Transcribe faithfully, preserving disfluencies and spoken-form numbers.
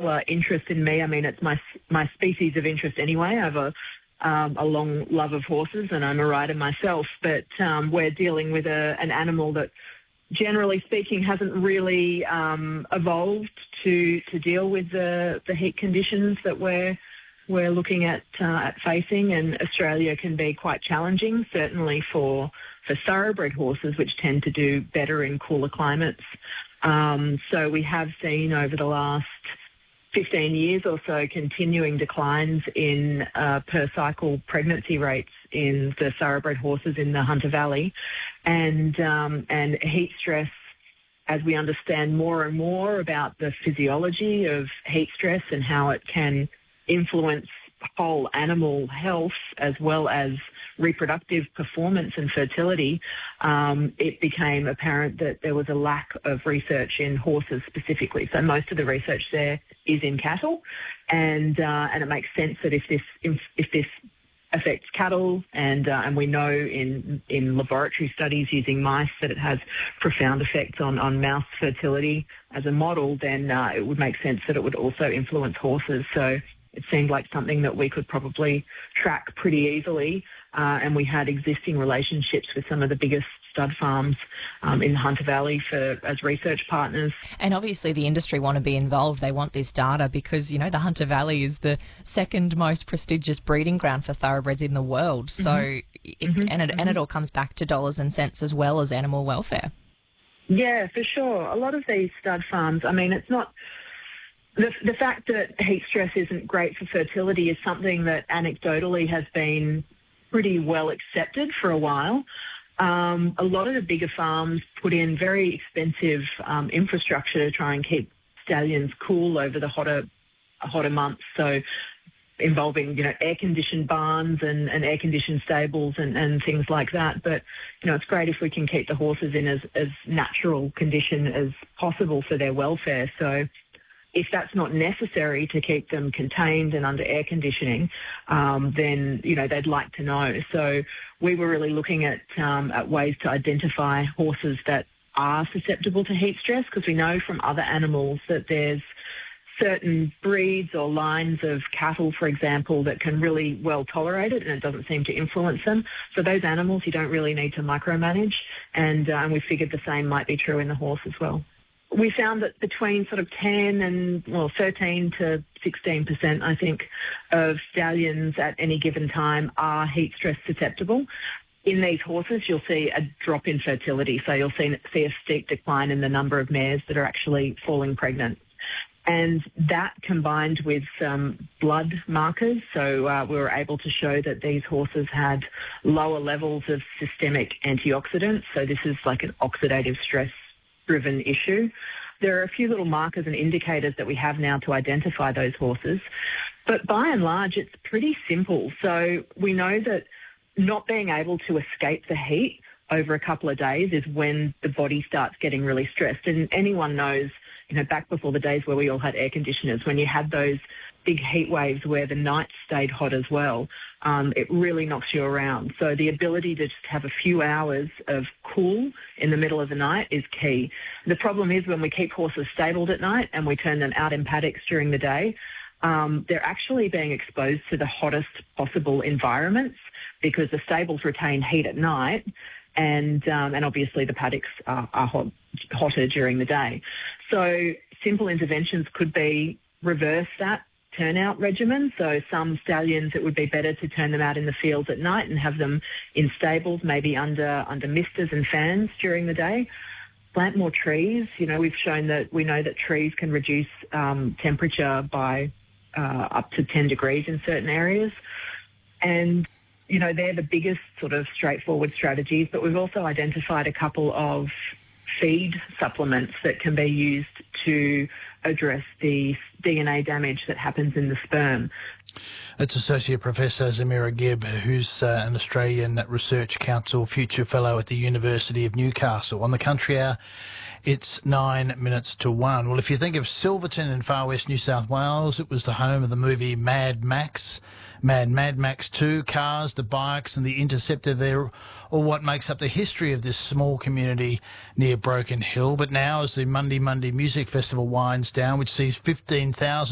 particular interest in me. I mean, it's my my species of interest anyway. I have a um, a long love of horses, and I'm a rider myself. But um, we're dealing with a, an animal that, generally speaking, hasn't really um, evolved to to deal with the the heat conditions that we're we're looking at uh, at facing. And Australia can be quite challenging, certainly for for thoroughbred horses, which tend to do better in cooler climates. Um, so we have seen over the last fifteen years or so continuing declines in uh, per cycle pregnancy rates in the thoroughbred horses in the Hunter Valley, and um, and heat stress. As we understand more and more about the physiology of heat stress and how it can influence whole animal health as well as reproductive performance and fertility, um, it became apparent that there was a lack of research in horses specifically. So most of the research there is in cattle, and uh, and it makes sense that if this if, if this affects cattle, and uh, and we know in in laboratory studies using mice that it has profound effects on on mouse fertility as a model, then uh, it would make sense that it would also influence horses. So it seemed like something that we could probably track pretty easily, uh, and we had existing relationships with some of the biggest stud farms um, in the Hunter Valley for as research partners. And obviously the industry want to be involved. They want this data because, you know, the Hunter Valley is the second most prestigious breeding ground for thoroughbreds in the world. So, mm-hmm. it, mm-hmm. and, it, mm-hmm. and it all comes back to dollars and cents as well as animal welfare. Yeah, for sure. A lot of these stud farms, I mean, it's not... The, the fact that heat stress isn't great for fertility is something that anecdotally has been pretty well accepted for a while. Um, a lot of the bigger farms put in very expensive um, infrastructure to try and keep stallions cool over the hotter hotter months. So involving, you know, air-conditioned barns and, and air-conditioned stables and, and things like that. But, you know, it's great if we can keep the horses in as, as natural condition as possible for their welfare. So if that's not necessary to keep them contained and under air conditioning, um, then, you know, they'd like to know. So we were really looking at, um, at ways to identify horses that are susceptible to heat stress, because we know from other animals that there's certain breeds or lines of cattle, for example, that can really well tolerate it and it doesn't seem to influence them. So those animals you don't really need to micromanage, and, uh, and we figured the same might be true in the horse as well. We found that between sort of ten and, well, thirteen to sixteen percent, I think, of stallions at any given time are heat stress susceptible. In these horses, you'll see a drop in fertility. So you'll see, see a steep decline in the number of mares that are actually falling pregnant. And that combined with some blood markers, so uh, we were able to show that these horses had lower levels of systemic antioxidants. So this is like an oxidative stress driven issue. There are a few little markers and indicators that we have now to identify those horses, but by and large it's pretty simple. So we know that not being able to escape the heat over a couple of days is when the body starts getting really stressed. And anyone knows, you know, back before the days where we all had air conditioners, when you had those big heat waves where the nights stayed hot as well, um, it really knocks you around. So the ability to just have a few hours of cool in the middle of the night is key. The problem is when we keep horses stabled at night and we turn them out in paddocks during the day, um, they're actually being exposed to the hottest possible environments because the stables retain heat at night, and um, and obviously the paddocks are, are hot, hotter during the day. So simple interventions could be reverse that turnout regimen. So some stallions, it would be better to turn them out in the fields at night and have them in stables, maybe under under misters and fans during the day. Plant more trees. You know, we've shown that we know that trees can reduce um, temperature by uh, up to ten degrees in certain areas. And, you know, they're the biggest sort of straightforward strategies, but we've also identified a couple of feed supplements that can be used to address the D N A damage that happens in the sperm. It's Associate Professor Zamira Gibb, who's uh, an Australian Research Council Future Fellow at the University of Newcastle. On the Country Hour, it's nine minutes to one. Well, if you think of Silverton in far west New South Wales, it was the home of the movie Mad Max. Mad Mad Max two, cars, the bikes and the Interceptor there, or what makes up the history of this small community near Broken Hill. But now as the Monday Monday Music Festival winds down, which sees fifteen thousand